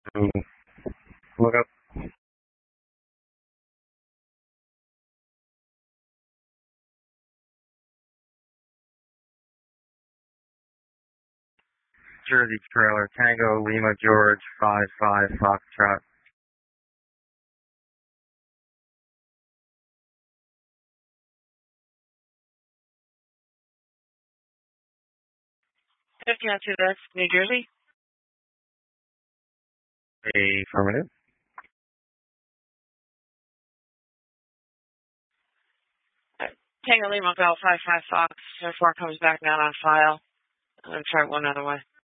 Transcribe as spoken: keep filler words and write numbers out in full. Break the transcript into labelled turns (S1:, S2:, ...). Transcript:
S1: to look up Jersey trailer, Tango Lima George five five Foxtrot.
S2: fifteen oh two West, New Jersey.
S1: Affirmative.
S2: Tango Lima Bell five five Fox. So far comes back not on file. I'm going to try one other way.